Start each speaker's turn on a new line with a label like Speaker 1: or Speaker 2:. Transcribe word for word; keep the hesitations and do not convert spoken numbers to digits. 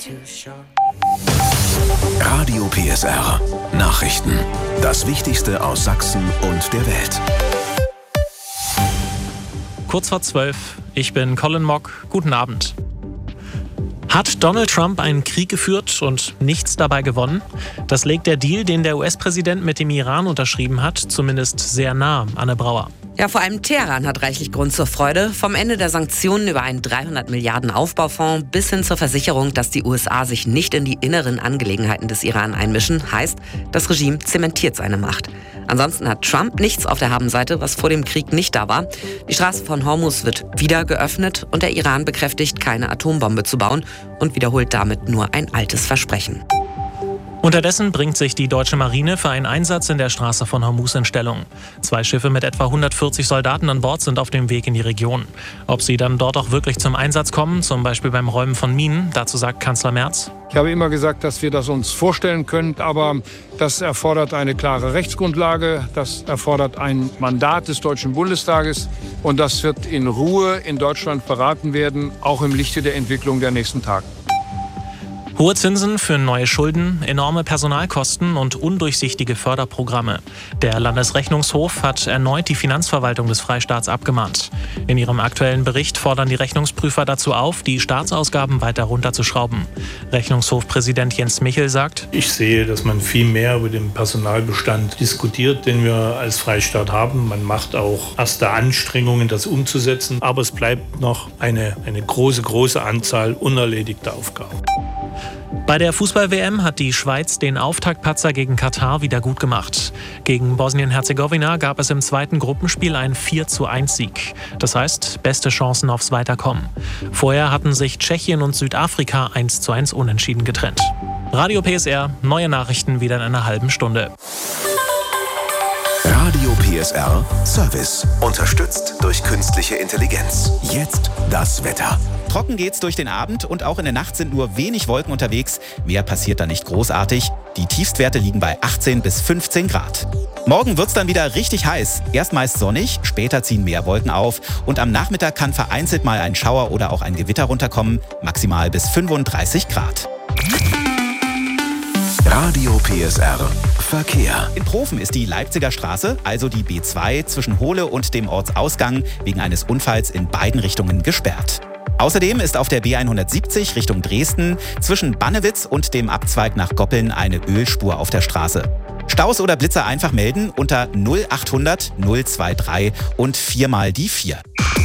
Speaker 1: Radio P S R. Nachrichten. Das Wichtigste aus Sachsen und der Welt.
Speaker 2: Kurz vor zwölf. Ich bin Colin Mock. Guten Abend. Hat Donald Trump einen Krieg geführt und nichts dabei gewonnen? Das legt der Deal, den der U S-Präsident mit dem Iran unterschrieben hat, zumindest sehr nah. Anne Brauer.
Speaker 3: Ja, vor allem Teheran hat reichlich Grund zur Freude. Vom Ende der Sanktionen über einen dreihundert Milliarden Aufbaufonds bis hin zur Versicherung, dass die U S A sich nicht in die inneren Angelegenheiten des Iran einmischen, heißt, das Regime zementiert seine Macht. Ansonsten hat Trump nichts auf der Habenseite, was vor dem Krieg nicht da war. Die Straße von Hormuz wird wieder geöffnet und der Iran bekräftigt, keine Atombombe zu bauen und wiederholt damit nur ein altes Versprechen.
Speaker 2: Unterdessen bringt sich die deutsche Marine für einen Einsatz in der Straße von Hormuz in Stellung. Zwei Schiffe mit etwa hundertvierzig Soldaten an Bord sind auf dem Weg in die Region. Ob sie dann dort auch wirklich zum Einsatz kommen, zum Beispiel beim Räumen von Minen, dazu sagt Kanzler Merz:
Speaker 4: Ich habe immer gesagt, dass wir das uns vorstellen können, aber das erfordert eine klare Rechtsgrundlage, das erfordert ein Mandat des Deutschen Bundestages und das wird in Ruhe in Deutschland beraten werden, auch im Lichte der Entwicklung der nächsten Tage.
Speaker 2: Hohe Zinsen für neue Schulden, enorme Personalkosten und undurchsichtige Förderprogramme. Der Landesrechnungshof hat erneut die Finanzverwaltung des Freistaats abgemahnt. In ihrem aktuellen Bericht fordern die Rechnungsprüfer dazu auf, die Staatsausgaben weiter runterzuschrauben. Rechnungshofpräsident Jens Michel sagt:
Speaker 5: Ich sehe, dass man viel mehr über den Personalbestand diskutiert, den wir als Freistaat haben. Man macht auch erste Anstrengungen, das umzusetzen. Aber es bleibt noch eine, eine große, große Anzahl unerledigter Aufgaben.
Speaker 2: Bei der Fußball-W M hat die Schweiz den Auftaktpatzer gegen Katar wieder gut gemacht. Gegen Bosnien-Herzegowina gab es im zweiten Gruppenspiel einen vier zu eins Sieg. Das heißt, beste Chancen aufs Weiterkommen. Vorher hatten sich Tschechien und Südafrika eins zu eins unentschieden getrennt. Radio P S R, neue Nachrichten wieder in einer halben Stunde.
Speaker 1: Radio P S R Service. Unterstützt durch künstliche Intelligenz. Jetzt das Wetter.
Speaker 6: Trocken geht's durch den Abend und auch in der Nacht sind nur wenig Wolken unterwegs. Mehr passiert da nicht großartig. Die Tiefstwerte liegen bei achtzehn bis fünfzehn Grad. Morgen wird's dann wieder richtig heiß. Erst meist sonnig, später ziehen mehr Wolken auf und am Nachmittag kann vereinzelt mal ein Schauer oder auch ein Gewitter runterkommen. Maximal bis fünfunddreißig Grad.
Speaker 1: Radio P S R Verkehr.
Speaker 6: In Profen ist die Leipziger Straße, also die B zwei, zwischen Hohle und dem Ortsausgang wegen eines Unfalls in beiden Richtungen gesperrt. Außerdem ist auf der B hundertsiebzig Richtung Dresden zwischen Bannewitz und dem Abzweig nach Goppeln eine Ölspur auf der Straße. Staus oder Blitzer einfach melden unter null achthundert null drei drei und viermal die vier.